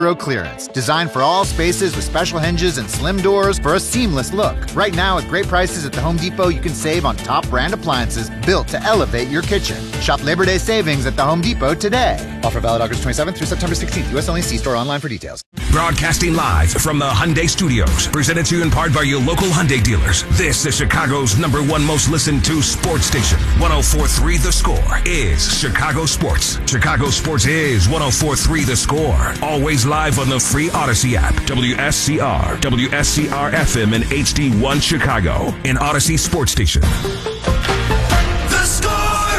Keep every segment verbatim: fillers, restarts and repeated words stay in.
Clearance, designed for all spaces with special hinges and slim doors for a seamless look. Right now, at great prices at the Home Depot, you can save on top brand appliances built to elevate your kitchen. Shop Labor Day savings at the Home Depot today. Offer valid August twenty-seventh through September sixteenth. U S only. See store online for details. Broadcasting live from the Hyundai Studios, presented to you in part by your local Hyundai dealers. This is Chicago's number one most listened to sports station. one oh four point three The Score is Chicago Sports. Chicago Sports is one oh four point three The Score. Always live on the free Odyssey app. W S C R, W S C R F M and H D one Chicago. An Odyssey sports station. The Score!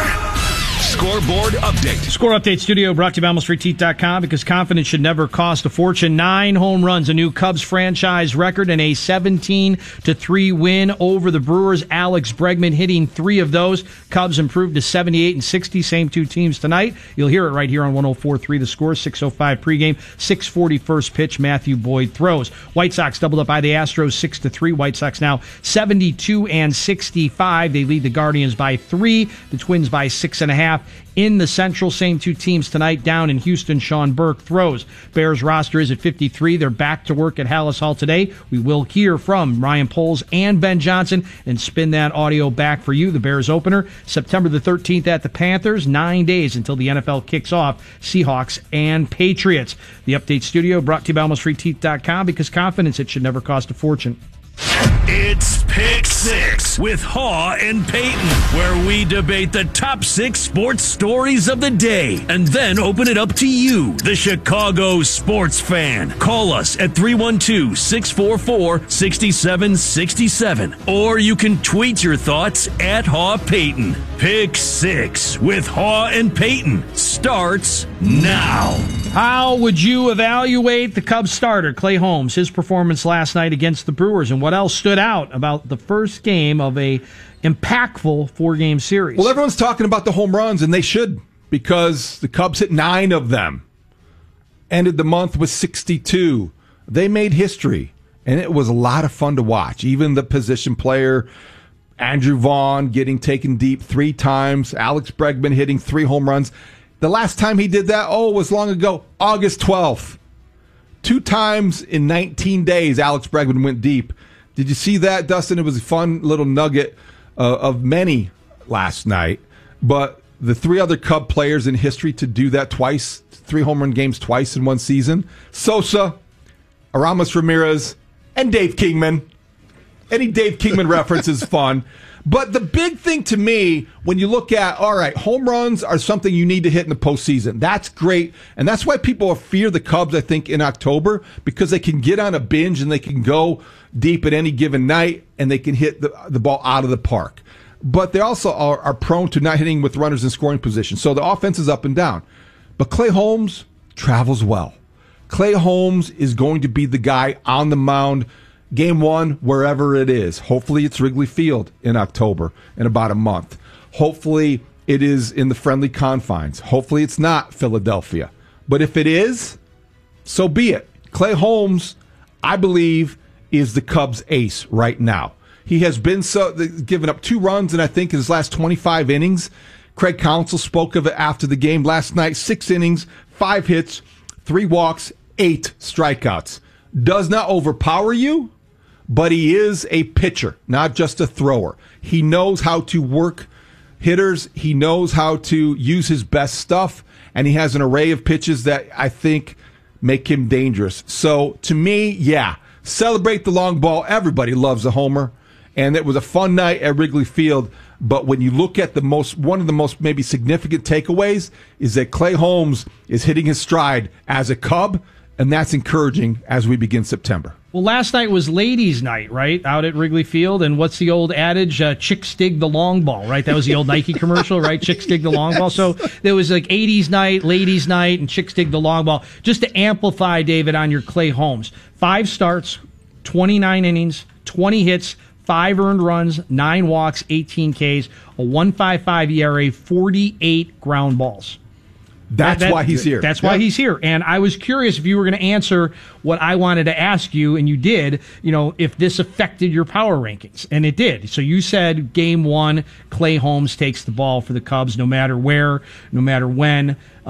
Scoreboard update. Score update studio brought to you by Almost Free Teeth dot com, because confidence should never cost a fortune. Nine home runs, a new Cubs franchise record, and a seventeen to three win over the Brewers. Alex Bregman hitting three of those. Cubs improved to seventy-eight and sixty. Same two teams tonight. You'll hear it right here on one oh four point three The Score. six oh five pregame, six forty first pitch. Matthew Boyd throws. White Sox doubled up by the Astros six to three. White Sox now seventy-two and sixty-five. They lead the Guardians by three. The Twins by six and a half. In the Central, same two teams tonight. Down in Houston, Sean Burke throws. Bears roster is at fifty-three. They're back to work at Hallis Hall today. We will hear from Ryan Poles and Ben Johnson and spin that audio back for you. The Bears opener, September the thirteenth at the Panthers. Nine days until the N F L kicks off. Seahawks and Patriots. The Update Studio brought to you by Almost Free Teeth dot com, because confidence, it should never cost a fortune. It's Pick Six with Haw and Peyton, where we debate the top six sports stories of the day and then open it up to you, the Chicago sports fan. Call us at three one two, six four four, six seven six seven, or you can tweet your thoughts at Haw Peyton. Pick Six with Haw and Peyton starts now. How would you evaluate the Cubs starter, Clay Holmes, his performance last night against the Brewers, and what else stood out about the first game of a impactful four-game series? Well, everyone's talking about the home runs, and they should, because the Cubs hit nine of them. Ended the month with sixty-two. They made history, and it was a lot of fun to watch. Even the position player, Andrew Vaughn, getting taken deep three times, Alex Bregman hitting three home runs. The last time he did that, oh, was long ago, August twelfth. Two times in nineteen days, Alex Bregman went deep. Did you see that, Dustin? It was a fun little nugget uh, of many last night. But the three other Cub players in history to do that twice, three home run games twice in one season, Sosa, Aramis Ramirez, and Dave Kingman. Any Dave Kingman reference is fun. But the big thing to me, when you look at, all right, home runs are something you need to hit in the postseason. That's great. And that's why people fear the Cubs, I think, in October, because they can get on a binge and they can go deep at any given night and they can hit the, the ball out of the park. But they also are, are prone to not hitting with runners in scoring position. So the offense is up and down. But Clay Holmes travels well. Clay Holmes is going to be the guy on the mound game one, wherever it is. Hopefully it's Wrigley Field in October, in about a month. Hopefully it is in the friendly confines. Hopefully it's not Philadelphia. But if it is, so be it. Clay Holmes, I believe, is the Cubs' ace right now. He has been so given up two runs, and I think in his last twenty-five innings. Craig Counsell spoke of it after the game last night. Six innings, five hits, three walks, eight strikeouts. Does not overpower you, but he is a pitcher, not just a thrower. He knows how to work hitters. He knows how to use his best stuff, and he has an array of pitches that I think make him dangerous. So, to me, yeah, celebrate the long ball. Everybody loves a homer, and it was a fun night at Wrigley Field. But when you look at the most, one of the most maybe significant takeaways is that Clay Holmes is hitting his stride as a Cub, and that's encouraging as we begin September. Well, last night was ladies' night, right, out at Wrigley Field, and what's the old adage? Uh, chicks dig the long ball, right? That was the old Nike commercial, right? Chicks dig the long ball. So there was like eighties night, ladies' night, and chicks dig the long ball. Just to amplify, David, on your Clay Holmes. Five starts, twenty-nine innings, twenty hits, five earned runs, nine walks, eighteen Ks, a one point five five E R A, forty-eight ground balls. That's that, that, why he's here. That's why yeah. he's here. And I was curious if you were going to answer what I wanted to ask you, and you did, you know, if this affected your power rankings. And it did. So you said game one, Clay Holmes takes the ball for the Cubs no matter where, no matter when.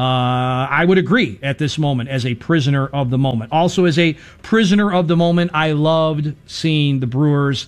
Uh, I would agree at this moment as a prisoner of the moment. Also, as a prisoner of the moment, I loved seeing the Brewers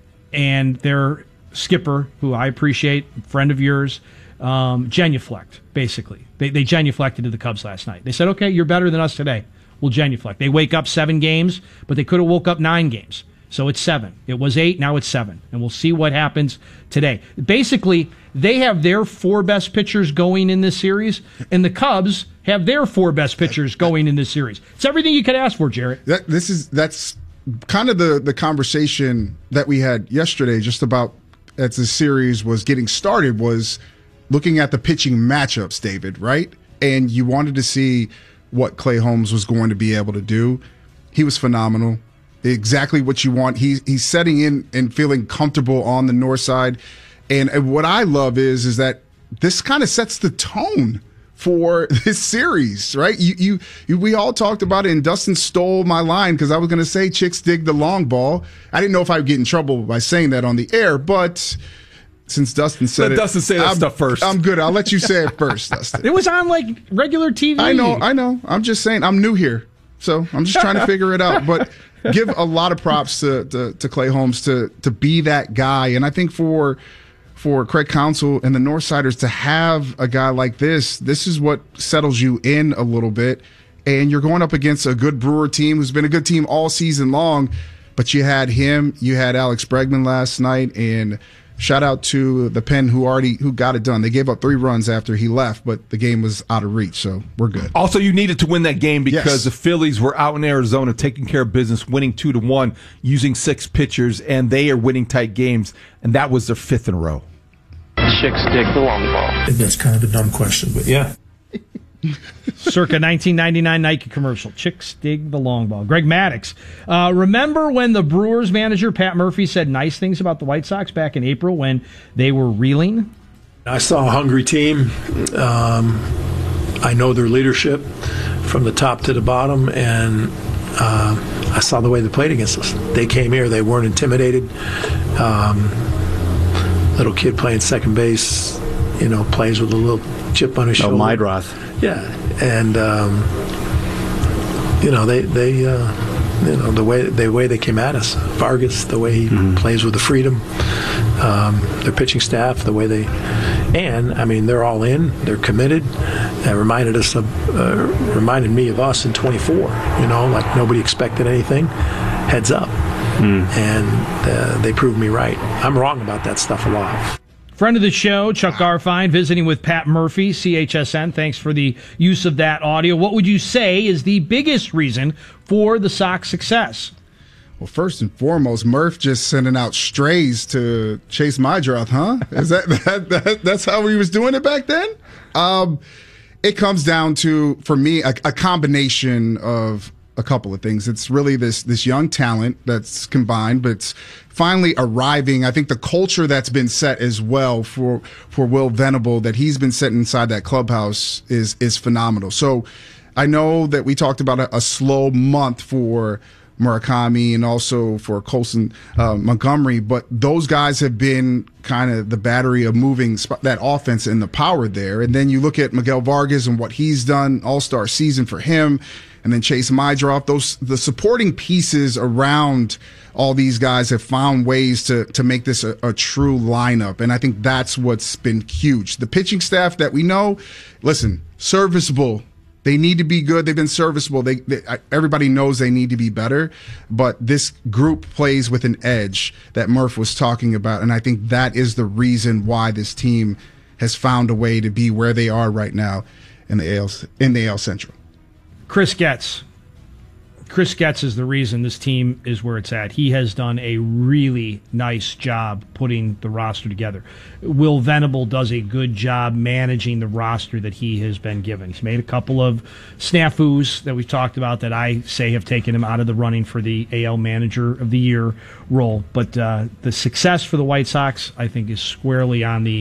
and their skipper, who I appreciate, friend of yours, um, genuflect, basically. They, they genuflected to the Cubs last night. They said, okay, you're better than us today. We'll genuflect. They wake up seven games, but they could have woke up nine games. So it's seven. It was eight, now it's seven. And we'll see what happens today. Basically, they have their four best pitchers going in this series, and the Cubs have their four best pitchers going in this series. It's everything you could ask for, Jarrett. That, this is that's kind of the, the conversation that we had yesterday just about as the series was getting started, was looking at the pitching matchups, David, right? And you wanted to see what Clay Holmes was going to be able to do. He was phenomenal. Exactly what you want. He, he's setting in and feeling comfortable on the north side. And, and what I love is, is that this kind of sets the tone for this series, right? You, you, you we all talked about it, and Dustin stole my line because I was going to say chicks dig the long ball. I didn't know if I would get in trouble by saying that on the air, but since Dustin said Let it, Dustin say that I'm, stuff first. I'm good. I'll let you say it first, Dustin. It was on like regular T V. I know, I know. I'm just saying, I'm new here, so I'm just trying to figure it out. But give a lot of props to, to, to Clay Holmes to to be that guy, and I think for for Craig Counsell and the Northsiders to have a guy like this, this is what settles you in a little bit. And you're going up against a good Brewer team who's been a good team all season long, but you had him, you had Alex Bregman last night, and shout out to the Pen who already who got it done. They gave up three runs after he left, but the game was out of reach, so we're good. Also, you needed to win that game because Yes. the Phillies were out in Arizona taking care of business, winning two to one, using six pitchers, and they are winning tight games, and that was their fifth in a row. Chicks dig the long ball. That's kind of a dumb question, but yeah. Circa nineteen ninety-nine Nike commercial. Chicks dig the long ball. Greg Maddux. Uh, remember when the Brewers manager, Pat Murphy, said nice things about the White Sox back in April when they were reeling? I saw a hungry team. Um, I know their leadership from the top to the bottom, and uh, I saw the way they played against us. They came here. They weren't intimidated. Um, little kid playing second base, you know, plays with a little chip on his Oh, shoulder. Mydroth. Yeah, and um, you know they they uh, you know the way the way they came at us. Vargas, the way he mm-hmm. plays with the freedom. Um, their pitching staff, the way they, and I mean they're all in. They're committed. That reminded us of uh, reminded me of us in twenty-four. You know, like nobody expected anything. Heads up, mm. and uh, they proved me right. I'm wrong about that stuff a lot. Friend of the show, Chuck Garfien, visiting with Pat Murphy, C H S N. Thanks for the use of that audio. What would you say is the biggest reason for the Sox success? Well, first and foremost, Murph just sending out strays to chase Mydroth, huh? Is that, that, that that's how he was doing it back then? Um, it comes down to, for me, a, a combination of a couple of things. It's really this this young talent that's combined, but it's finally arriving. I think the culture that's been set as well for for Will Venable, that he's been set inside that clubhouse, is is phenomenal. So I know that we talked about a, a slow month for Murakami and also for Colson uh, Montgomery, but those guys have been kind of the battery of moving sp- that offense and the power there. And then you look at Miguel Vargas and what he's done, all-star season for him, and then Chase Mydroth. Those the supporting pieces around all these guys have found ways to to make this a, a true lineup, and I think that's what's been huge. The pitching staff that we know, listen, serviceable. They need to be good. They've been serviceable. They, they everybody knows they need to be better, but this group plays with an edge that Murph was talking about, and I think that is the reason why this team has found a way to be where they are right now in the A L in the A L Central. Chris Getz. Chris Getz is the reason this team is where it's at. He has done a really nice job putting the roster together. Will Venable does a good job managing the roster that he has been given. He's made a couple of snafus that we've talked about that I say have taken him out of the running for the A L Manager of the Year role. But uh, the success for the White Sox, I think, is squarely on the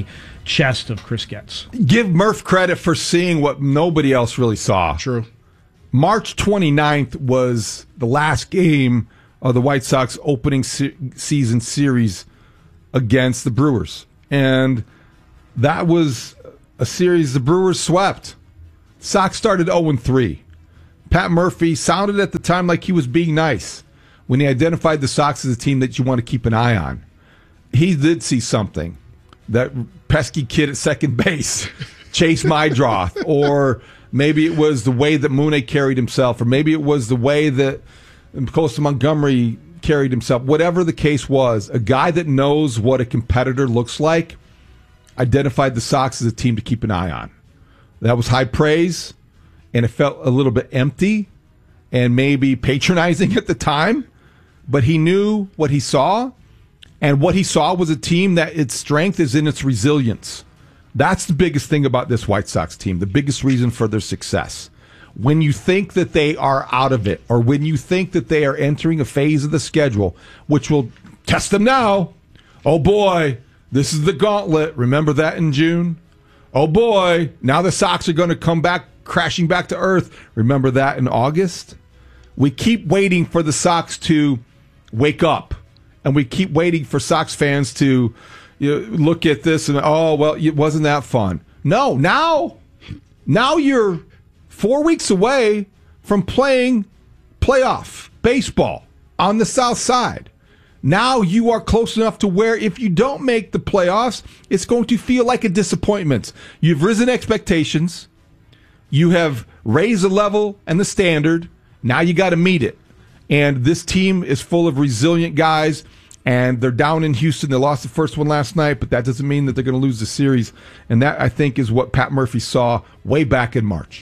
chest of Chris Getz. Give Murph credit for seeing what nobody else really saw. True. March twenty-ninth was the last game of the White Sox opening se- season series against the Brewers. And that was a series the Brewers swept. Sox started oh and three. Pat Murphy sounded at the time like he was being nice when he identified the Sox as a team that you want to keep an eye on. He did see something. That pesky kid at second base, Chase Mydroth, or maybe it was the way that Mooney carried himself, or maybe it was the way that Costa Montgomery carried himself. Whatever the case was, a guy that knows what a competitor looks like identified the Sox as a team to keep an eye on. That was high praise, and it felt a little bit empty and maybe patronizing at the time, but he knew what he saw. And what he saw was a team that its strength is in its resilience. That's the biggest thing about this White Sox team, the biggest reason for their success. When you think that they are out of it, or when you think that they are entering a phase of the schedule, which will test them now, oh boy, this is the gauntlet. Remember that in June? Oh boy, now the Sox are going to come back, crashing back to earth. Remember that in August? We keep waiting for the Sox to wake up. And we keep waiting for Sox fans to you know, look at this and, oh, well, it wasn't that fun. No, now, now you're four weeks away from playing playoff baseball on the South Side. Now you are close enough to where if you don't make the playoffs, it's going to feel like a disappointment. You've risen expectations. You have raised the level and the standard. Now you got to meet it. And this team is full of resilient guys, and they're down in Houston. They lost the first one last night, but that doesn't mean that they're going to lose the series. And that, I think, is what Pat Murphy saw way back in March.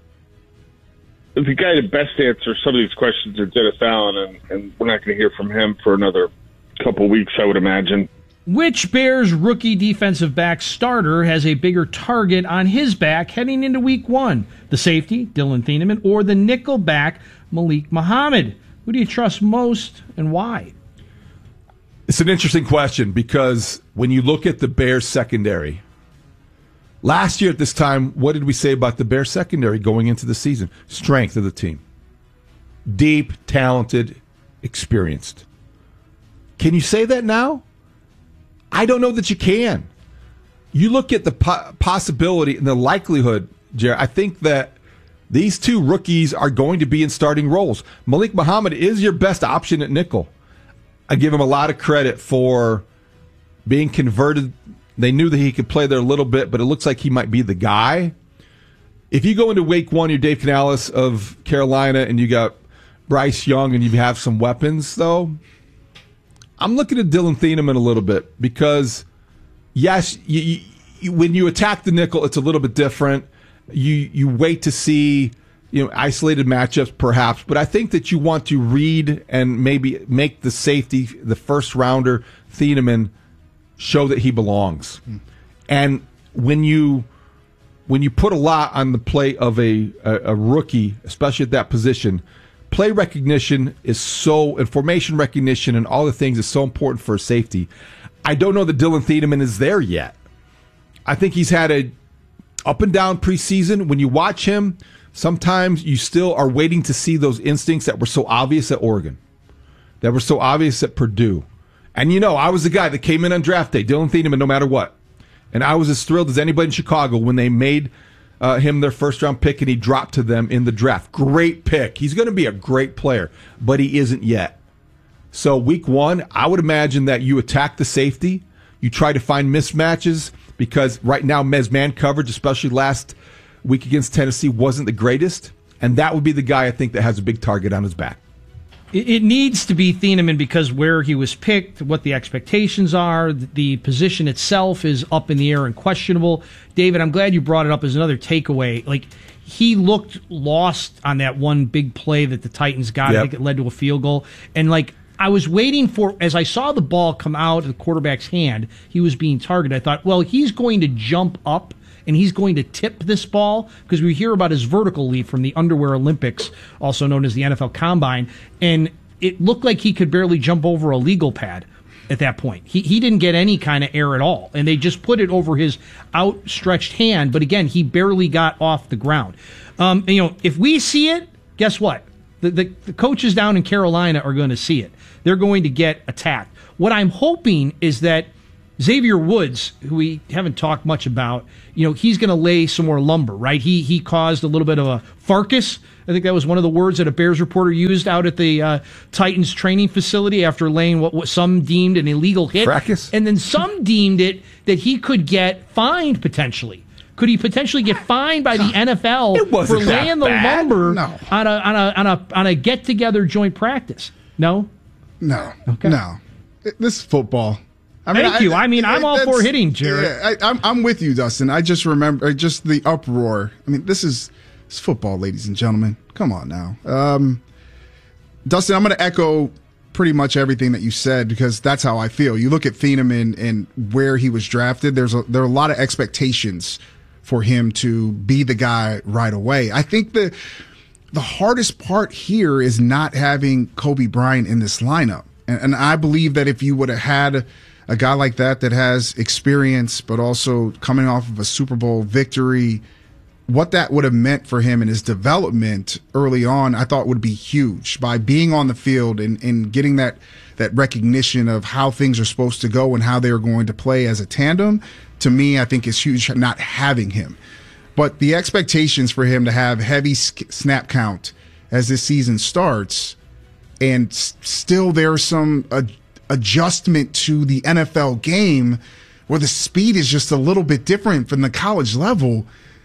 The guy that best answers some of these questions is Dennis Allen, and, and we're not going to hear from him for another couple of weeks, I would imagine. Which Bears rookie defensive back starter has a bigger target on his back heading into week one? The safety, Dylan Thieneman, or the nickel back, Malik Muhammad? Who do you trust most and why? It's an interesting question because when you look at the Bears secondary, last year at this time, what did we say about the Bears secondary going into the season? Strength of the team. Deep, talented, experienced. Can you say that now? I don't know that you can. You look at the po- possibility and the likelihood, Jared, I think that these two rookies are going to be in starting roles. Malik Muhammad is your best option at nickel. I give him a lot of credit for being converted. They knew that he could play there a little bit, but it looks like he might be the guy. If you go into week one, you're Dave Canales of Carolina, and you got Bryce Young, and you have some weapons, though, I'm looking at Dylan Thieneman a little bit because, yes, you, you, when you attack the nickel, it's a little bit different. You you wait to see you know isolated matchups, perhaps, but I think that you want to read and maybe make the safety, the first rounder, Thieneman, show that he belongs. Mm. And when you when you put a lot on the plate of a, a, a rookie, especially at that position, play recognition is so, and formation recognition and all the things is so important for a safety. I don't know that Dylan Thieneman is there yet. I think he's had a up and down preseason. When you watch him, sometimes you still are waiting to see those instincts that were so obvious at Oregon, that were so obvious at Purdue. And you know, I was the guy that came in on draft day, Dylan Thieneman, no matter what. And I was as thrilled as anybody in Chicago when they made uh, him their first round pick and he dropped to them in the draft. Great pick. He's going to be a great player, but he isn't yet. So week one, I would imagine that you attack the safety. You try to find mismatches because right now, Mez man coverage, especially last week against Tennessee, wasn't the greatest. And that would be the guy I think that has a big target on his back. It needs to be Thieneman because where he was picked, what the expectations are, the position itself is up in the air and questionable. David, I'm glad you brought it up as another takeaway. Like, he looked lost on that one big play that the Titans got. Yep. I think it led to a field goal. And, like, I was waiting for, as I saw the ball come out of the quarterback's hand, he was being targeted. I thought, well, he's going to jump up and he's going to tip this ball because we hear about his vertical leap from the Underwear Olympics, also known as the N F L Combine, and it looked like he could barely jump over a legal pad. at that point. He he didn't get any kind of air at all, and they just put it over his outstretched hand. But again, he barely got off the ground. Um, and, you know, if we see it, guess what? The, the the coaches down in Carolina are going to see it. They're going to get attacked. What I'm hoping is that Xavier Woods, who we haven't talked much about, you know, he's going to lay some more lumber, right? He he caused a little bit of a farkus. I think that was one of the words that a Bears reporter used out at the uh, Titans training facility after laying what, what some deemed an illegal hit. Fracas? And then some deemed it that he could get fined potentially. Could he potentially get fined by the N F L for laying the bad. lumber No. on a on a on a on a get together joint practice? No? No. Okay. No. This is football. I Thank I, you. I mean, I'm all for hitting, Jared. Yeah, I, I'm, I'm with you, Dustin. I just remember just the uproar. I mean, this is, this is football, ladies and gentlemen. Come on now. Um, Dustin, I'm going to echo pretty much everything that you said because that's how I feel. You look at Thieneman and where he was drafted, there's a, there are a lot of expectations for him to be the guy right away. I think the, the hardest part here is not having Kobe Bryant in this lineup. And, and I believe that if you would have had a guy like that that has experience, but also coming off of a Super Bowl victory, what that would have meant for him in his development early on, I thought would be huge. By being on the field and, and getting that, that recognition of how things are supposed to go and how they're going to play as a tandem, to me, I think is huge not having him. But the expectations for him to have heavy snap count as this season starts, and s- still there's some uh, adjustment to the N F L game where the speed is just a little bit different from the college level,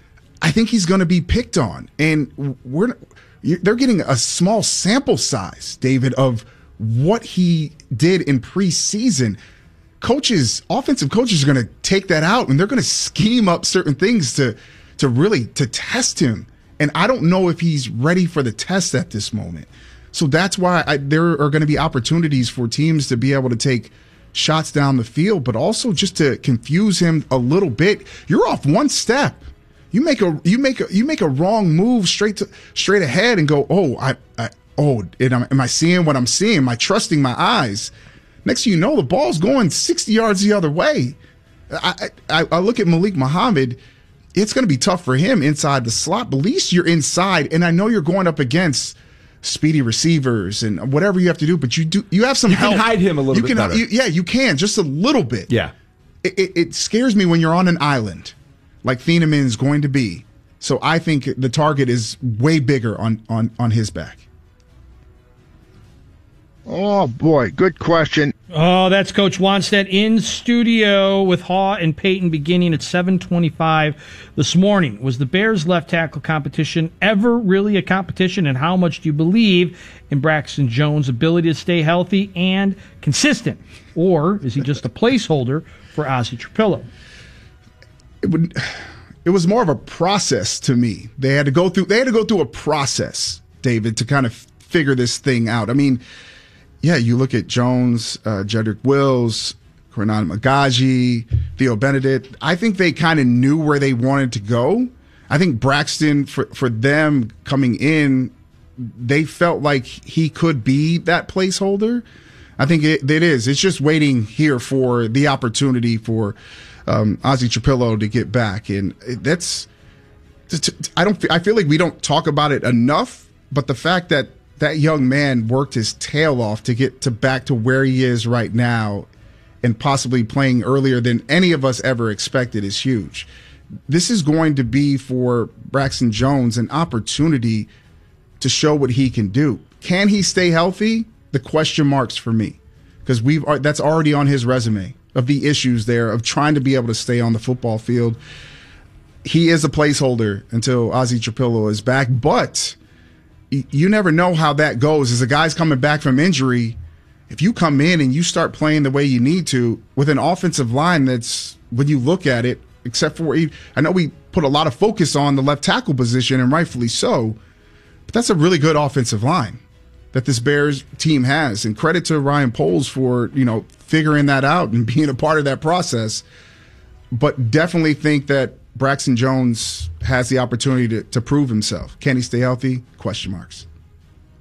I think he's going to be picked on. And we're they're getting a small sample size, David, of what he did in preseason. Coaches, offensive coaches are going to take that out and they're going to scheme up certain things to to really to test him. And I don't know if he's ready for the test at this moment. So that's why I, there are going to be opportunities for teams to be able to take shots down the field, but also just to confuse him a little bit. You're off one step. You make a you make a you make a wrong move straight to straight ahead and go, oh, I, I oh, am, am I seeing what I'm seeing? Am I trusting my eyes? Next thing you know, the ball's going sixty yards the other way. I I, I look at Malik Muhammad. It's going to be tough for him inside the slot, but at least you're inside, and I know you're going up against speedy receivers and whatever you have to do, but you do you have some you help. You can hide him a little you bit can, better. You, yeah, you can, just a little bit. Yeah. It, it, it scares me when you're on an island like Thieneman is going to be. So I think the target is way bigger on, on, on his back. Oh, boy. Good question. Oh, that's Coach Wannstedt in studio with Haw and Peyton beginning at seven twenty-five this morning. Was the Bears left tackle competition ever really a competition, and how much do you believe in Braxton Jones' ability to stay healthy and consistent? Or is he just a placeholder for Ozzie Trapillo? It would, it was more of a process to me. They had to go through they had to go through a process, David, to kind of figure this thing out. I mean, yeah, you look at Jones, uh, Jedrick Wills, Renan Magaji, Theo Benedict. I think they kind of knew where they wanted to go. I think Braxton, for, for them coming in, they felt like he could be that placeholder. I think it, it is. It's just waiting here for the opportunity for um, Ozzie Trapillo to get back. And that's, I don't, I feel like we don't talk about it enough, but the fact that that young man worked his tail off to get to back to where he is right now and possibly playing earlier than any of us ever expected is huge. This is going to be for Braxton Jones an opportunity to show what he can do. Can he stay healthy? The question marks for me, because we've that's already on his resume of the issues there of trying to be able to stay on the football field. He is a placeholder until Ozzie Trapillo is back, but you never know how that goes. As a guy's coming back from injury, if you come in and you start playing the way you need to with an offensive line that's, when you look at it, except for, I know we put a lot of focus on the left tackle position, and rightfully so, but that's a really good offensive line that this Bears team has. And credit to Ryan Poles for, you know, figuring that out and being a part of that process. But definitely think that Braxton Jones has the opportunity to, to prove himself. Can he stay healthy? Question marks.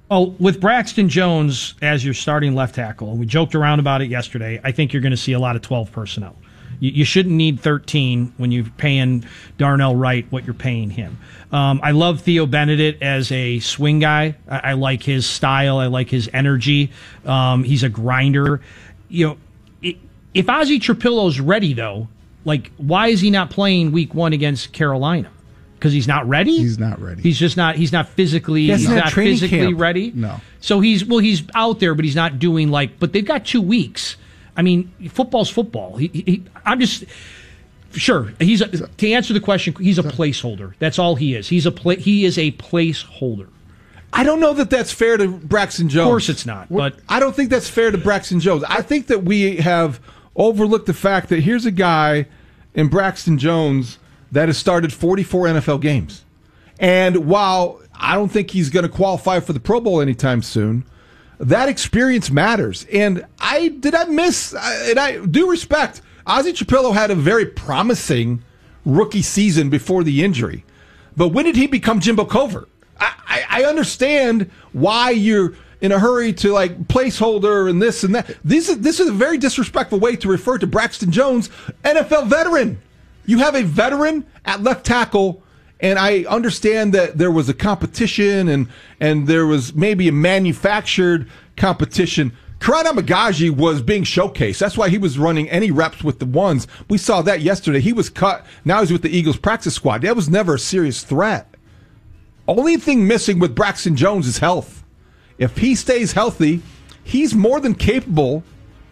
Oh, with Braxton Jones as your starting left tackle, and we joked around about it yesterday, I think you're going to see a lot of twelve personnel. You, you shouldn't need thirteen when you're paying Darnell Wright what you're paying him. Um, I love Theo Benedict as a swing guy. I, I like his style. I like his energy. Um, he's a grinder. You know, it, if Ozzie Trapillo's ready, though, like, why is he not playing week one against Carolina? Because he's not ready? He's not ready. He's just not, he's not physically, he's not physically camp. ready? No. So he's, well, he's out there, but he's not doing like, but they've got two weeks. I mean, football's football. He, he, I'm just, sure, he's, a, to answer the question, he's a placeholder. That's all he is. He's a play, he is a placeholder. I don't know that that's fair to Braxton Jones. Of course it's not, but I don't think that's fair to Braxton Jones. I think that we have overlooked the fact that here's a guy in Braxton Jones that has started forty-four N F L games. And while I don't think he's going to qualify for the Pro Bowl anytime soon, that experience matters. And I did I miss, and I do respect, Ozzie Trapillo had a very promising rookie season before the injury. But when did he become Jimbo Covert? I, I, I understand why you're in a hurry to like placeholder and this and that. This is, this is a very disrespectful way to refer to Braxton Jones, N F L veteran. You have a veteran at left tackle, and I understand that there was a competition and and there was maybe a manufactured competition. Karan Amagaji was being showcased. That's why he was running any reps with the ones. We saw that yesterday. He was cut. Now he's with the Eagles practice squad. That was never a serious threat. Only thing missing with Braxton Jones is health. If he stays healthy, he's more than capable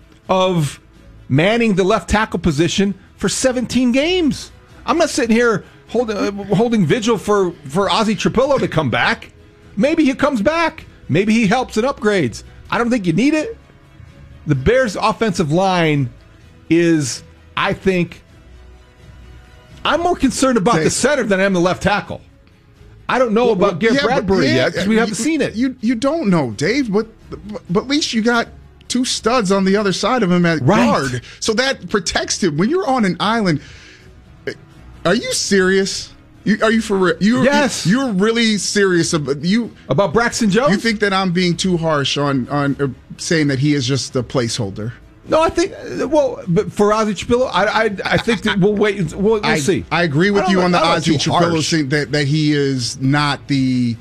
of manning the left tackle position for seventeen games. I'm not sitting here holding uh, holding vigil for, for Ozzie Trapillo to come back. Maybe he comes back. Maybe he helps and upgrades. I don't think you need it. The Bears' offensive line is, I think, I'm more concerned about Dave. the center than I am the left tackle. I don't know well, about Garrett yeah, Bradbury yeah, yet because we you, haven't seen it. You you don't know, Dave, but but at least you got two studs on the other side of him at right. guard, so that protects him. When you're on an island, are you serious? You, are you for real? You're, yes, you're really serious about you about Braxton Jones. You think that I'm being too harsh on on uh, saying that he is just a placeholder? No, I think well, but for Ozzie Trapillo, I I, I think that we'll wait. We'll, we'll I, see. I agree with I you on the know, Ozzie Trapillo thing that that he is not the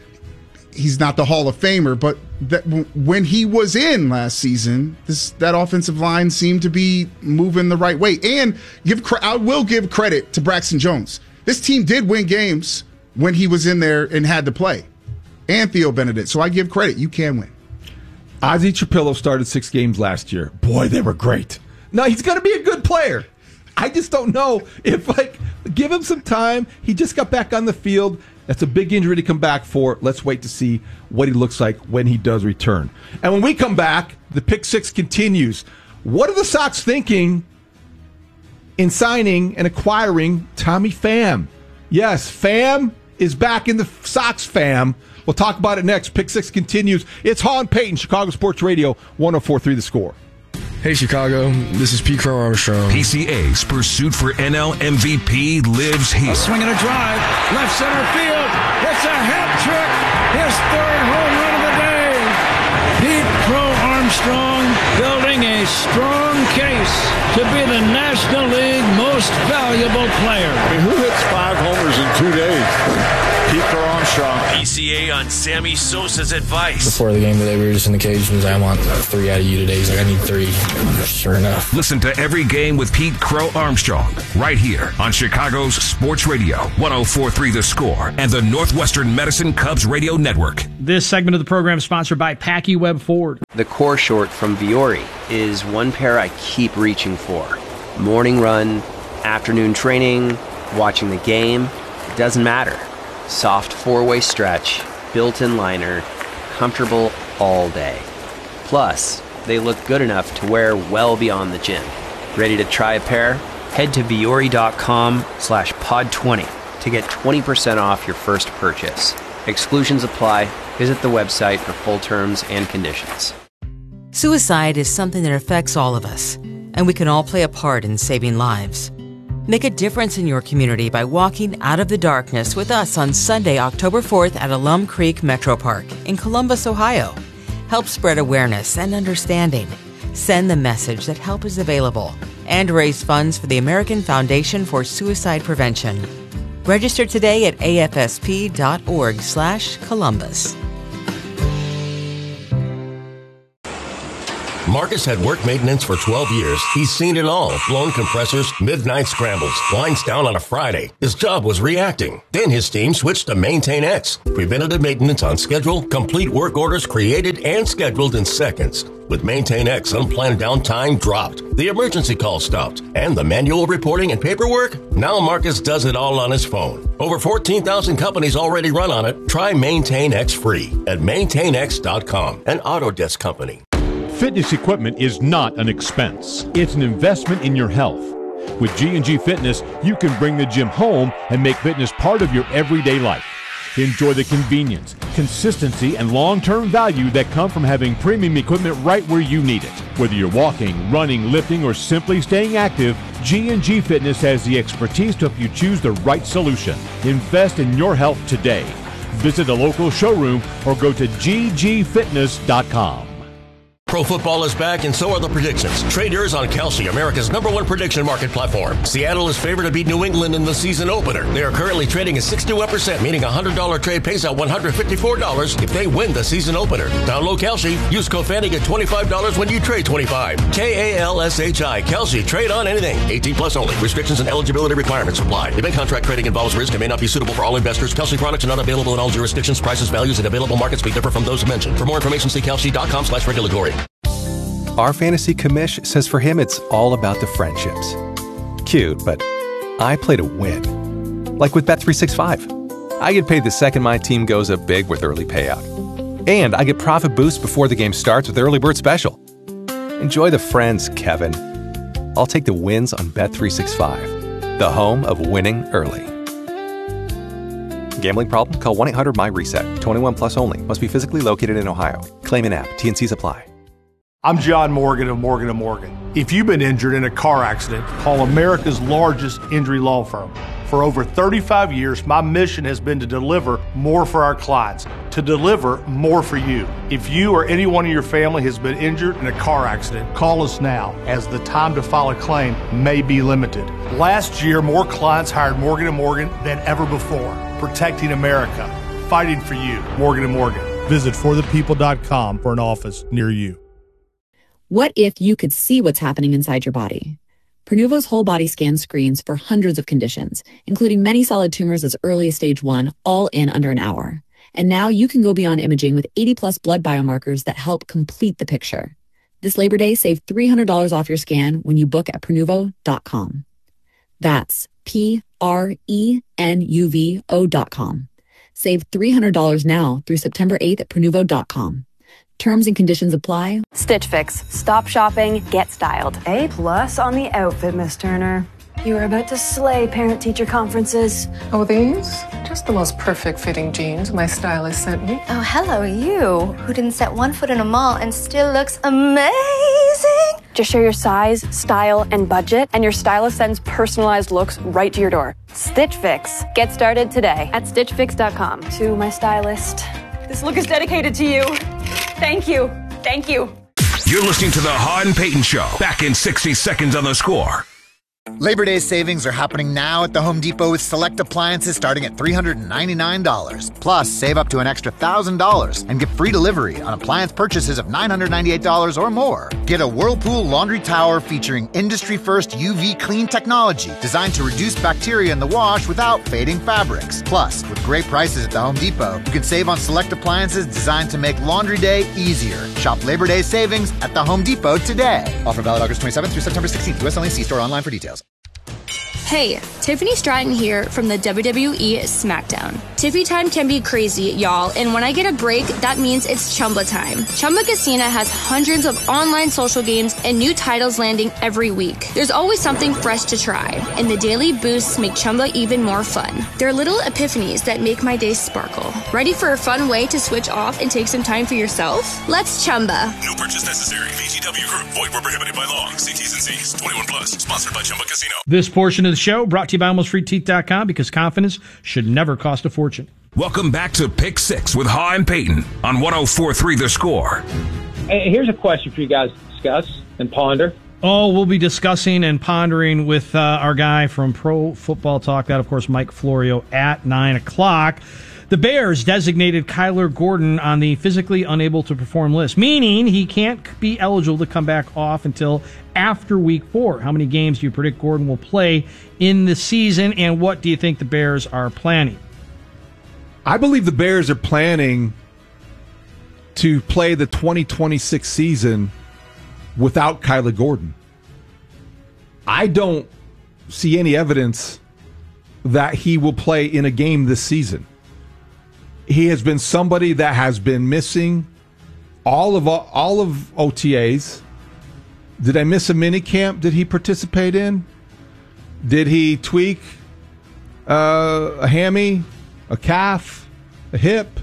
he's not the Hall of Famer, but that when he was in last season, this that offensive line seemed to be moving the right way. And give I will give credit to Braxton Jones. This team did win games when he was in there and had to play, and Theo Benedict. So I give credit. You can win. Ozzie Trapillo started six games last year. Boy, they were great. No, he's going to be a good player. I just don't know if, like, give him some time. He just got back on the field. That's a big injury to come back for. Let's wait to see what he looks like when he does return. And when we come back, the Pick Six continues. What are the Sox thinking in signing and acquiring Tommy Pham? Yes, Pham is back in the Sox fam. We'll talk about it next. Pick Six continues. It's Hall and Payton, Chicago Sports Radio, one oh four point three The Score. Hey, Chicago. This is Pete Crow Armstrong. P C A's pursuit for N L M V P lives here. A swing and a drive. Left center field. It's a hat trick. His third home run of the day. Pete Crow Armstrong building a strong case to be the National League most valuable player. I mean, who hits five homers in two days? Pete Crow Armstrong. P C A on Sammy Sosa's advice. Before the game today, we were just in the cage and he was like, I want three out of you today. He's like, I need three. Sure enough. Listen to every game with Pete Crow Armstrong right here on Chicago's Sports Radio, one oh four point three The Score, and the Northwestern Medicine Cubs Radio Network. This segment of the program is sponsored by Packy Web Ford. The core short from Viore is one pair I keep reaching for. Morning run, afternoon training, watching the game, it doesn't matter. Soft four-way stretch, built-in liner, comfortable all day. Plus, they look good enough to wear well beyond the gym. Ready to try a pair? Head to Viore.com slash pod 20 to get twenty percent off your first purchase. Exclusions apply. Visit the website for full terms and conditions. Suicide is something that affects all of us, and we can all play a part in saving lives. Make a difference in your community by walking out of the darkness with us on Sunday, October fourth at Alum Creek Metro Park in Columbus, Ohio. Help spread awareness and understanding. Send the message that help is available and raise funds for the American Foundation for Suicide Prevention. Register today at afsp.org slash Columbus. Marcus had work maintenance for twelve years. He's seen it all. Blown compressors, midnight scrambles, lines down on a Friday. His job was reacting. Then his team switched to Maintain X. Preventative maintenance on schedule, complete work orders created and scheduled in seconds. With Maintain X, unplanned downtime dropped. The emergency call stopped. And the manual reporting and paperwork? Now Marcus does it all on his phone. Over fourteen thousand companies already run on it. Try Maintain X free at maintain x dot com, an Autodesk company. Fitness equipment is not an expense. It's an investment in your health. With G and G Fitness, you can bring the gym home and make fitness part of your everyday life. Enjoy the convenience, consistency, and long-term value that come from having premium equipment right where you need it. Whether you're walking, running, lifting, or simply staying active, G and G Fitness has the expertise to help you choose the right solution. Invest in your health today. Visit a local showroom or go to g g fitness dot com. Pro football is back, and so are the predictions. Trade yours on Kalshi, America's number one prediction market platform. Seattle is favored to beat New England in the season opener. They are currently trading at sixty-one percent, meaning a one hundred dollars trade pays out one hundred fifty-four dollars if they win the season opener. Download Kalshi. Use code Fanny, get twenty-five dollars when you trade twenty-five dollars. K A L S H I. Kalshi. Trade on anything. eighteen plus only. Restrictions and eligibility requirements apply. Event contract trading involves risk and may not be suitable for all investors. Kalshi products are not available in all jurisdictions. Prices, values, and available markets may differ from those mentioned. For more information, see kalshi.com slash regulatory. Our fantasy commish says for him it's all about the friendships. Cute, but I play to win. Like with Bet three sixty-five. I get paid the second my team goes up big with early payout. And I get profit boosts before the game starts with Early Bird Special. Enjoy the friends, Kevin. I'll take the wins on Bet three sixty-five, the home of winning early. Gambling problem? Call one eight hundred my reset. twenty-one plus only. Must be physically located in Ohio. Claim in app. T N Cs apply. I'm John Morgan of Morgan and Morgan. If you've been injured in a car accident, call America's largest injury law firm. For over thirty-five years, my mission has been to deliver more for our clients, to deliver more for you. If you or anyone in your family has been injured in a car accident, call us now, as the time to file a claim may be limited. Last year, more clients hired Morgan and Morgan than ever before, protecting America, fighting for you. Morgan and Morgan. Visit for the people dot com for an office near you. What if you could see what's happening inside your body? Prenuvo's whole body scan screens for hundreds of conditions, including many solid tumors as early as stage one, all in under an hour. And now you can go beyond imaging with eighty plus blood biomarkers that help complete the picture. This Labor Day, save three hundred dollars off your scan when you book at prenuvo dot com. That's P R E N U V O dot com. Save three hundred dollars now through September eighth at prenuvo dot com. Terms and conditions apply. Stitch Fix. Stop shopping, get styled. A plus on the outfit, Miss Turner. You are about to slay parent-teacher conferences. Oh, these? Just the most perfect fitting jeans my stylist sent me. Oh, hello, you, who didn't set one foot in a mall and still looks amazing. Just share your size, style, and budget, and your stylist sends personalized looks right to your door. Stitch Fix. Get started today at stitch fix dot com. To my stylist. This look is dedicated to you. Thank you. Thank you. You're listening to the Han Payton Show. Back in sixty seconds on The Score. Labor Day savings are happening now at the Home Depot with select appliances starting at three hundred ninety-nine dollars. Plus, save up to an extra one thousand dollars and get free delivery on appliance purchases of nine hundred ninety-eight dollars or more. Get a Whirlpool laundry tower featuring industry-first U V clean technology designed to reduce bacteria in the wash without fading fabrics. Plus, with great prices at the Home Depot, you can save on select appliances designed to make laundry day easier. Shop Labor Day savings at the Home Depot today. Offer valid August twenty-seventh through September sixteenth. U S only. See store online for details. Hey, Tiffany Stratton here from the W W E SmackDown. Tiffy time can be crazy, y'all, and when I get a break, that means it's Chumba time. Chumba Casino has hundreds of online social games and new titles landing every week. There's always something fresh to try, and the daily boosts make Chumba even more fun. They're little epiphanies that make my day sparkle. Ready for a fun way to switch off and take some time for yourself? Let's Chumba. No purchase necessary. V G W Group. Void where prohibited by law. See T's and C's. twenty-one plus. Sponsored by Chumba Casino. This portion of the show brought to you by almost free teeth dot com because confidence should never cost a fortune. Welcome back to Pick Six with Ha and Peyton on one oh four three The Score. Hey, here's a question for you guys to discuss and ponder. Oh, we'll be discussing and pondering with uh, our guy from Pro Football Talk, that, of course, Mike Florio, at nine o'clock. The Bears designated Kyler Gordon on the physically unable to perform list, meaning he can't be eligible to come back off until after week four. How many games do you predict Gordon will play in the season, and what do you think the Bears are planning? I believe the Bears are planning to play the twenty twenty-six season without Kyler Gordon. I don't see any evidence that he will play in a game this season. He has been somebody that has been missing all of all of O T As. Did I miss a mini camp? Did he participate in? Did he tweak uh, a hammy, a calf, a hip?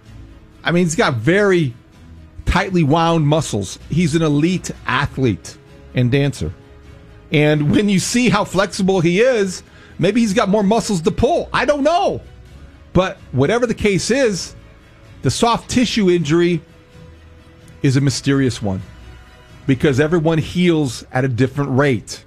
I mean, he's got very tightly wound muscles. He's an elite athlete and dancer. And when you see how flexible he is, maybe he's got more muscles to pull. I don't know. But whatever the case is, the soft tissue injury is a mysterious one because everyone heals at a different rate.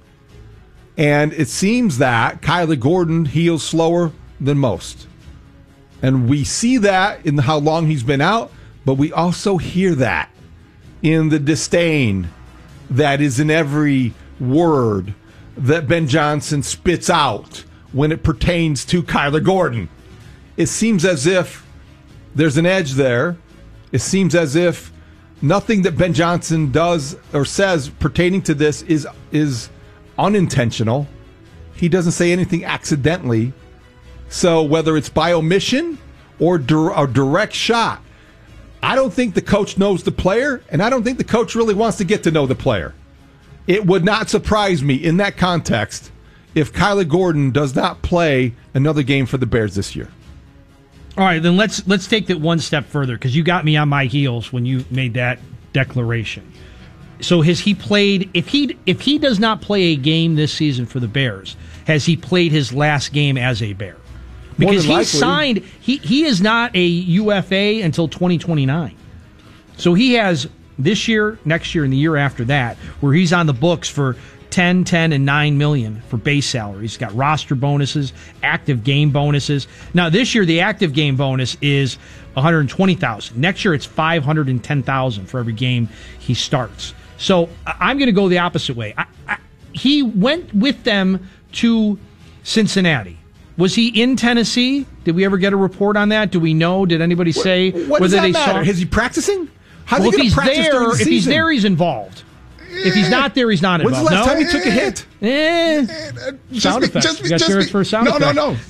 And it seems that Kyler Gordon heals slower than most. And we see that in how long he's been out, but we also hear that in the disdain that is in every word that Ben Johnson spits out when it pertains to Kyler Gordon. It seems as if there's an edge there. It seems as if nothing that Ben Johnson does or says pertaining to this is is unintentional. He doesn't say anything accidentally. So whether it's by omission or a direct shot, I don't think the coach knows the player, and I don't think the coach really wants to get to know the player. It would not surprise me in that context if Kyler Gordon does not play another game for the Bears this year. All right, then let's let's take that one step further because you got me on my heels when you made that declaration. So has he played? If he if he does not play a game this season for the Bears, has he played his last game as a Bear? Because he signed, he he is not a U F A until twenty twenty-nine. So he has this year, next year, and the year after that, where he's on the books for ten, ten, and nine million for base salary. He's got roster bonuses, active game bonuses. Now this year, the active game bonus is one hundred twenty thousand. Next year, it's five hundred ten thousand for every game he starts. So I'm going to go the opposite way. I, I, he went with them to Cincinnati. Was he in Tennessee? Did we ever get a report on that? Do we know? Did anybody say what, what whether does that they matter? saw? Is he practicing? How's well, he if he's practice there, the if season? he's there, he's involved. If he's not there, he's not involved. When's the last no? time he took a hit? Eh, just sound be, effects. Just be, You got just yours be, for sound no, effects. no, no,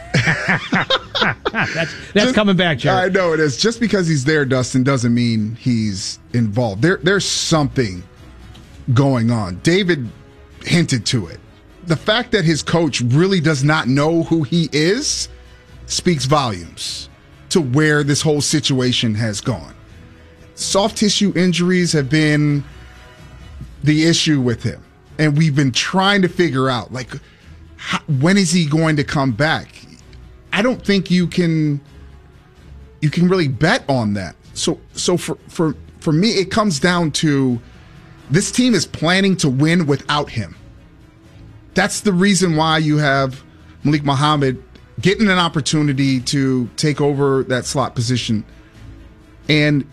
that's that's just, coming back, Jerry. I know it is. Just because he's there, Dustin, doesn't mean he's involved. There, there's something going on. David hinted to it. The fact that his coach really does not know who he is speaks volumes to where this whole situation has gone. Soft tissue injuries have been the issue with him. And we've been trying to figure out, like, how, when is he going to come back? I don't think you can you can really bet on that. So so for for, for me, it comes down to this team is planning to win without him. That's the reason why you have Malik Muhammad getting an opportunity to take over that slot position and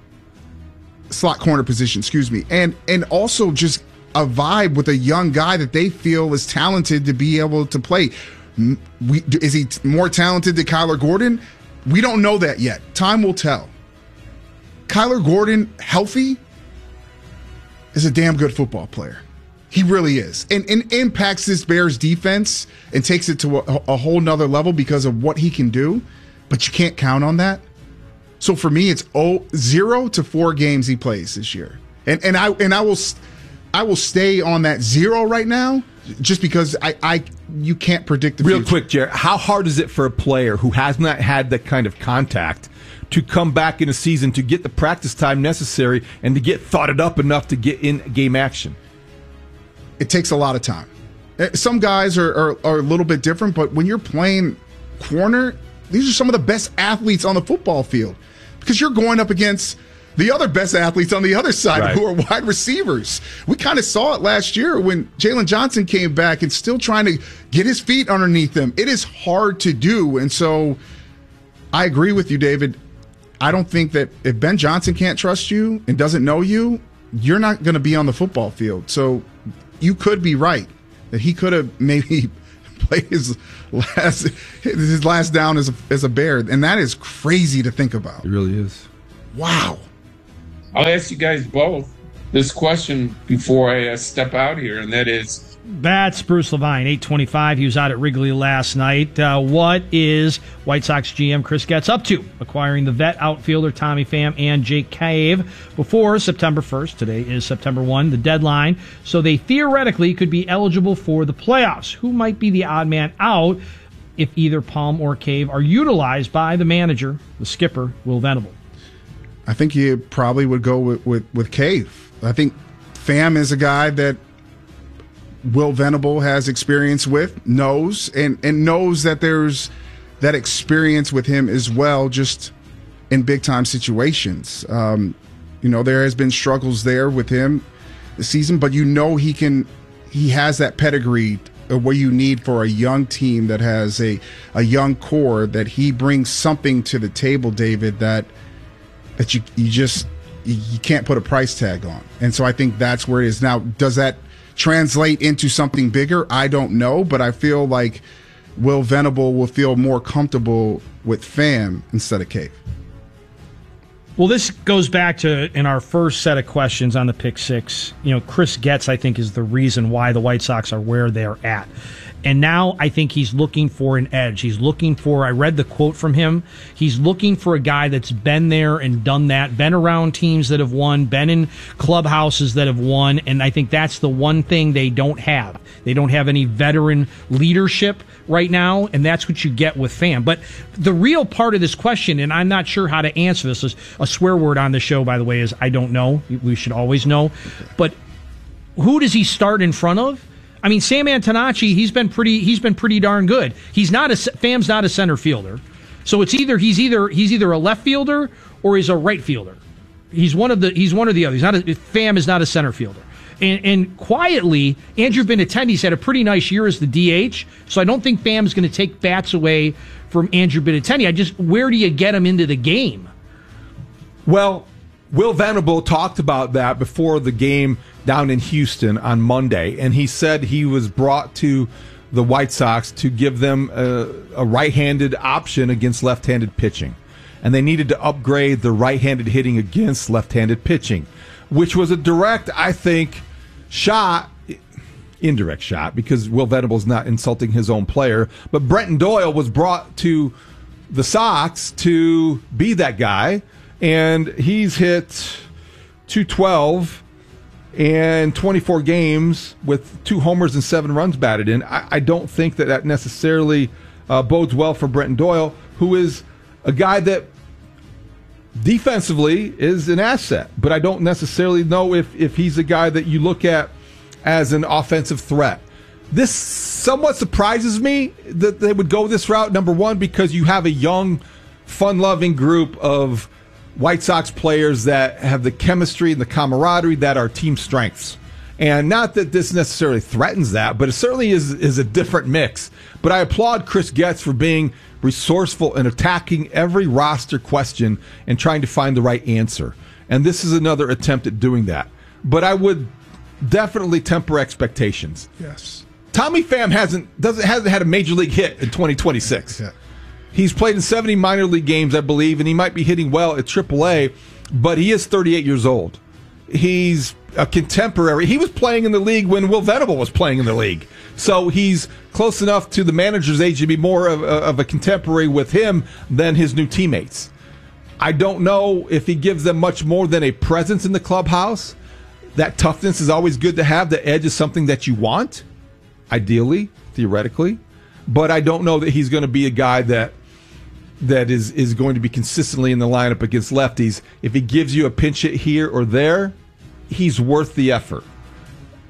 slot corner position, excuse me, and and also just a vibe with a young guy that they feel is talented to be able to play. We, is he more talented than Kyler Gordon? We don't know that yet. Time will tell. Kyler Gordon, healthy, is a damn good football player. He really is. And, and impacts this Bears defense and takes it to a, a whole nother level because of what he can do. But you can't count on that. So for me, it's oh, zero to four games he plays this year. And and I and I will I will stay on that zero right now just because I, I you can't predict the Real future. quick, Jared, how hard is it for a player who has not had that kind of contact to come back in a season to get the practice time necessary and to get thoughted up enough to get in game action? It takes a lot of time. Some guys are, are, are a little bit different, but when you're playing corner, these are some of the best athletes on the football field because you're going up against the other best athletes on the other side right. who are wide receivers. We kind of saw it last year when Jalen Johnson came back and still trying to get his feet underneath him. It is hard to do. And so I agree with you, David. I don't think that if Ben Johnson can't trust you and doesn't know you, you're not going to be on the football field. So you could be right that he could have maybe played his last his last down as a, as a Bear. And that is crazy to think about. It really is. Wow. I'll ask you guys both this question before I uh, step out here, and that is... That's Bruce Levine, eight twenty-five. He was out at Wrigley last night. Uh, what is White Sox G M Chris Getz up to? Acquiring the vet outfielder Tommy Pham and Jake Cave before September first. Today is September first, the deadline. So they theoretically could be eligible for the playoffs. Who might be the odd man out if either Palm or Cave are utilized by the manager, the skipper, Will Venable? I think you probably would go with, with, with Cave. I think Pham is a guy that Will Venable has experience with, knows, and, and knows that there's that experience with him as well, just in big-time situations. Um, you know, there has been struggles there with him this season, but you know he can, he has that pedigree of what you need for a young team that has a, a young core, that he brings something to the table, David, that that you you just you can't put a price tag on. And so I think that's where it is. Now, does that translate into something bigger? I don't know, but I feel like Will Venable will feel more comfortable with Pham instead of Cave. Well, this goes back to in our first set of questions on the Pick Six. You know, Chris Getz, I think, is the reason why the White Sox are where they're at. And now I think he's looking for an edge. He's looking for, I read the quote from him, he's looking for a guy that's been there and done that, been around teams that have won, been in clubhouses that have won, and I think that's the one thing they don't have. They don't have any veteran leadership right now, and that's what you get with Pham. But the real part of this question, and I'm not sure how to answer this, is a swear word on the show, by the way, is I don't know. We should always know. But who does he start in front of? I mean, Sam Antonacci, he's been pretty. He's been pretty darn good. He's not a Pham's not a center fielder, so it's either he's either he's either a left fielder or he's a right fielder. He's one of the he's one or the other. He's not a, Pham is not a center fielder. And, and quietly, Andrew Benintendi's had a pretty nice year as the D H, so I don't think Pham's going to take bats away from Andrew Benintendi. I just where do you get him into the game? Well, Will Venable talked about that before the game down in Houston on Monday, and he said he was brought to the White Sox to give them a, a right-handed option against left-handed pitching, and they needed to upgrade the right-handed hitting against left-handed pitching, which was a direct, I think, shot, indirect shot, because Will Venable's not insulting his own player, but Brenton Doyle was brought to the Sox to be that guy, and he's hit two twelve and twenty-four games with two homers and seven runs batted in. I, I don't think that that necessarily uh, bodes well for Brenton Doyle, who is a guy that defensively is an asset, but I don't necessarily know if, if he's a guy that you look at as an offensive threat. This somewhat surprises me that they would go this route, number one, because you have a young, fun-loving group of White Sox players that have the chemistry and the camaraderie that are team strengths. And not that this necessarily threatens that, but it certainly is, is a different mix. But I applaud Chris Getz for being resourceful and attacking every roster question and trying to find the right answer. And this is another attempt at doing that. But I would definitely temper expectations. Yes. Tommy Pham hasn't doesn't hasn't had a major league hit in twenty twenty-six. Yeah. He's played in seventy minor league games, I believe, and he might be hitting well at triple A, but he is thirty-eight years old. He's a contemporary. He was playing in the league when Will Venable was playing in the league. So he's close enough to the manager's age to be more of a, of a contemporary with him than his new teammates. I don't know if he gives them much more than a presence in the clubhouse. That toughness is always good to have. The edge is something that you want, ideally, theoretically. But I don't know that he's going to be a guy that that is, is going to be consistently in the lineup against lefties. If he gives you a pinch hit here or there, he's worth the effort.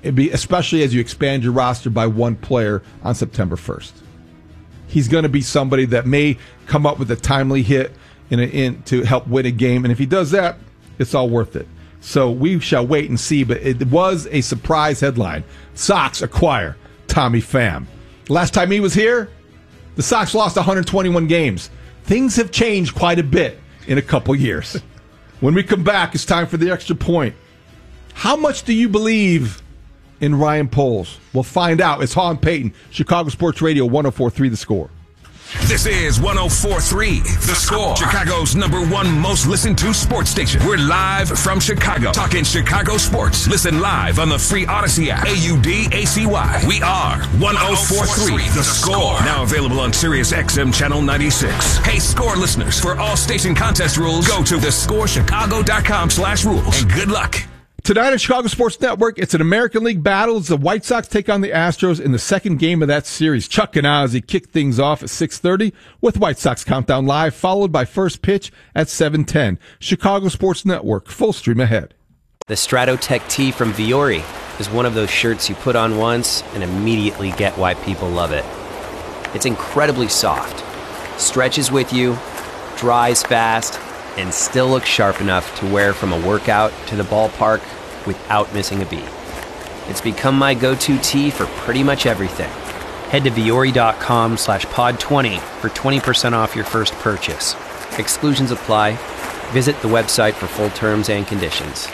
It'd be, especially as you expand your roster by one player on September first. He's going to be somebody that may come up with a timely hit in, a, in to help win a game, and if he does that, it's all worth it. So we shall wait and see, but it was a surprise headline. Sox acquire Tommy Pham. Last time he was here, the Sox lost one hundred twenty-one games. Things have changed quite a bit in a couple years. When we come back, it's time for the extra point. How much do you believe in Ryan Poles? We'll find out. It's Haw and Payton, Chicago Sports Radio, one oh four point three The Score. This is one oh four point three The Score, Chicago's number one most listened to sports station. We're live from Chicago, talking Chicago sports. Listen live on the free Odyssey app. A U D A C Y. We are one oh four point three The Score. Now available on Sirius X M Channel ninety-six. Hey, Score listeners, for all station contest rules, go to the score chicago dot com slash rules. And good luck. Tonight on Chicago Sports Network, it's an American League battle as the White Sox take on the Astros in the second game of that series. Chuck Ozzie kick things off at six thirty with White Sox Countdown Live, followed by first pitch at seven ten. Chicago Sports Network, full stream ahead. The Stratotech tee from Viore is one of those shirts you put on once and immediately get why people love it. It's incredibly soft, stretches with you, dries fast, and still looks sharp enough to wear from a workout to the ballpark without missing a beat. It's become my go-to tee for pretty much everything. Head to Viore.com slash pod 20 for twenty percent off your first purchase. Exclusions apply. Visit the website for full terms and conditions.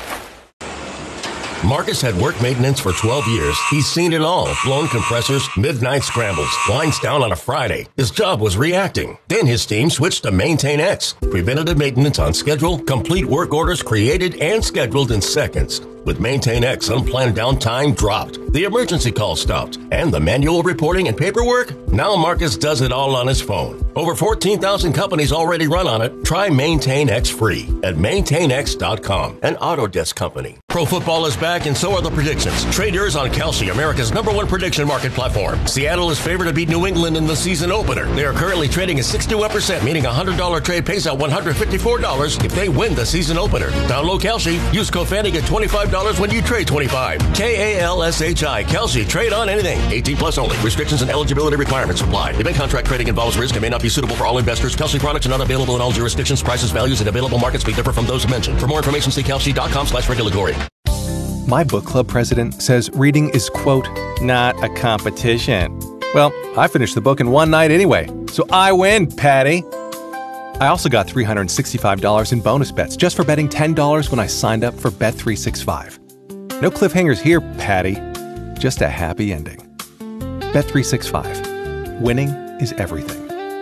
Marcus had work maintenance for twelve years. He's seen it all. Blown compressors, midnight scrambles, lines down on a Friday. His job was reacting. Then his team switched to Maintain X. Preventative maintenance on schedule, complete work orders created and scheduled in seconds. With Maintain X, unplanned downtime dropped. The emergency call stopped. And the manual reporting and paperwork? Now Marcus does it all on his phone. Over fourteen thousand companies already run on it. Try Maintain X free at maintain x dot com, an Autodesk company. Pro football is back and so are the predictions. Trade yours on Kalshi, America's number one prediction market platform. Seattle is favored to beat New England in the season opener. They are currently trading at sixty-one percent, meaning a one hundred dollars trade pays out one hundred fifty-four dollars if they win the season opener. Download Kalshi. Use code Fanny, get twenty-five dollars when you trade twenty-five. K A L S H I. Kalshi. Trade on anything. eighteen plus only. Restrictions and eligibility requirements apply. Event contract trading involves risk and may not be suitable for all investors. Kalshi products are not available in all jurisdictions. Prices, values, and available markets may differ from those mentioned. For more information, see kalshi dot com slash regulatory. My book club president says reading is, quote, not a competition. Well, I finished the book in one night anyway, so I win, Patty. I also got three hundred sixty-five dollars in bonus bets just for betting ten dollars when I signed up for Bet three sixty-five. No cliffhangers here, Patty. Just a happy ending. Bet three sixty-five. Winning is everything.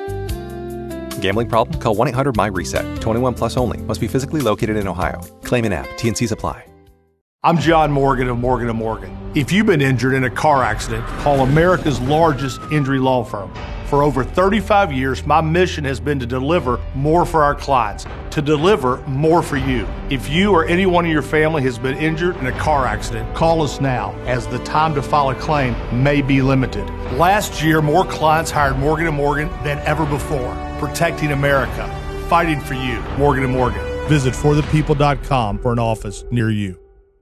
Gambling problem? Call one eight hundred M Y RESET. twenty-one plus only. Must be physically located in Ohio. Claim in app. T and C's apply. I'm John Morgan of Morgan and Morgan. If you've been injured in a car accident, call America's largest injury law firm. For over thirty-five years, my mission has been to deliver more for our clients, to deliver more for you. If you or anyone in your family has been injured in a car accident, call us now, as the time to file a claim may be limited. Last year, more clients hired Morgan and Morgan than ever before, protecting America, fighting for you. Morgan and Morgan. Visit for the people dot com for an office near you.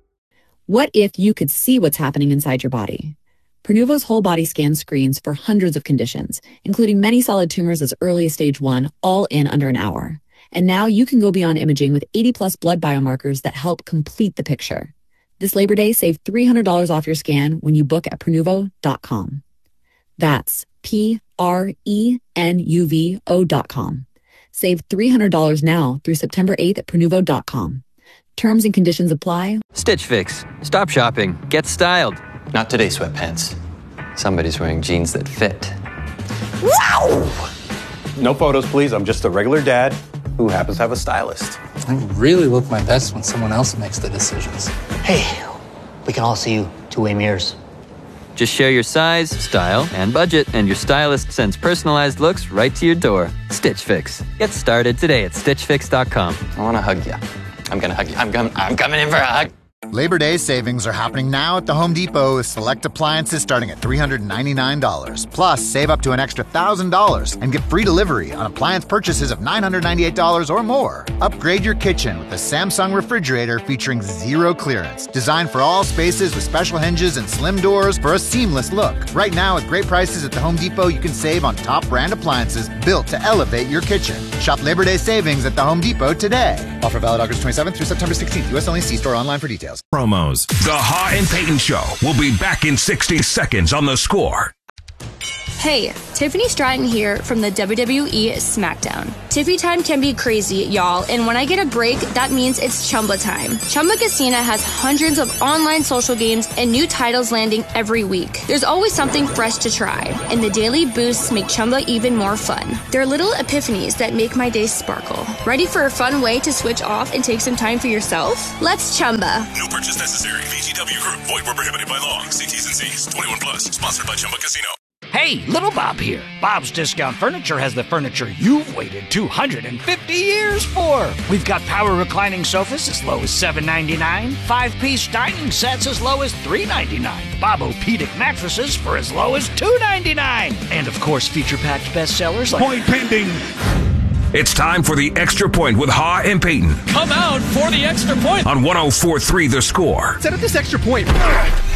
What if you could see what's happening inside your body? Prenuvo's whole body scan screens for hundreds of conditions, including many solid tumors as early as stage one, all in under an hour. And now you can go beyond imaging with eighty plus blood biomarkers that help complete the picture. This Labor Day, save three hundred dollars off your scan when you book at prenuvo dot com. That's P R E N U V O dot com. Save three hundred dollars now through September eighth at prenuvo dot com. Terms and conditions apply. Stitch Fix. Stop shopping. Get styled. Not today, sweatpants. Somebody's wearing jeans that fit. Wow! No photos, please. I'm just a regular dad who happens to have a stylist. I really look my best when someone else makes the decisions. Hey, we can all see you two-way mirrors. Just share your size, style, and budget, and your stylist sends personalized looks right to your door. Stitch Fix. Get started today at stitch fix dot com. I want to hug you. I'm going to hug you. I'm, com- I'm coming in for a hug. Labor Day savings are happening now at the Home Depot with select appliances starting at three hundred ninety-nine dollars. Plus, save up to an extra one thousand dollars and get free delivery on appliance purchases of nine hundred ninety-eight dollars or more. Upgrade your kitchen with the Samsung refrigerator featuring zero clearance. Designed for all spaces with special hinges and slim doors for a seamless look. Right now, with great prices at the Home Depot, you can save on top brand appliances built to elevate your kitchen. Shop Labor Day savings at the Home Depot today. Offer valid August twenty-seventh through September sixteenth. U S only. See store online for details. Promos. The Ha and Payton Show will be back in sixty seconds on The Score. Hey, Tiffany Stratton here from the W W E SmackDown. Tiffy time can be crazy, y'all, and when I get a break, that means it's Chumba time. Chumba Casino has hundreds of online social games and new titles landing every week. There's always something fresh to try, and the daily boosts make Chumba even more fun. They're little epiphanies that make my day sparkle. Ready for a fun way to switch off and take some time for yourself? Let's Chumba. No purchase necessary. V G W Group. Void where prohibited by law. See T's and C's. twenty-one plus. Sponsored by Chumba Casino. Hey, Little Bob here. Bob's Discount Furniture has the furniture you've waited two hundred fifty years for. We've got power reclining sofas as low as seven ninety-nine, five-piece dining sets as low as three ninety-nine, Bob-O-Pedic mattresses for as low as two ninety-nine, and of course, feature-packed bestsellers like Point pending. It's time for the Extra Point with Ha and Payton. Come out for the extra point On one oh four point three The Score. Set up this extra point.